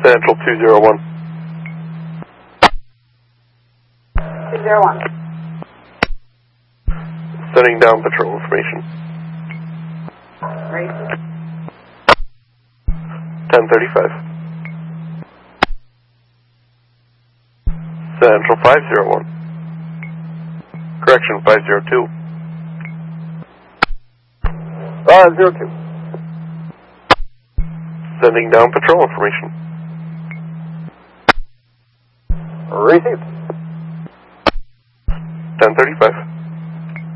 Central 201. 201. Sending down patrol information. Right. 1035. Central 501. Correction 502. 502. Sending down patrol information. Received. 1035.